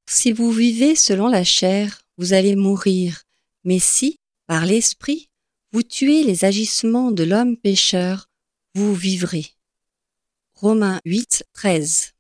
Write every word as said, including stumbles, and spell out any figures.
Si vous vivez selon la chair, vous allez mourir, mais si, par l'Esprit, vous tuez les agissements de l'homme pécheur, vous vivrez. Romains huit, treize.